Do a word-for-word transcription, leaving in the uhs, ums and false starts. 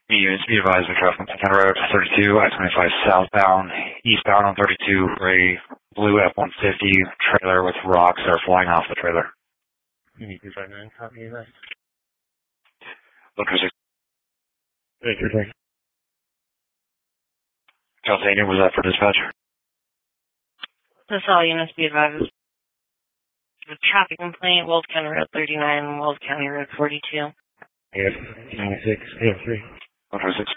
Units be advised of traffic on Montana Road thirty-two, I twenty-five southbound, eastbound on thirty-two, gray, blue F one fifty trailer with rocks that are flying off the trailer. Unit two five nine, copy that. Look for six. Thank you, thank you. California, was that for dispatch? This all units be advised. The traffic complaint, Weld County Road thirty-nine, Weld County Road forty-two. Yes, ninety-six, eight oh three. Look for six.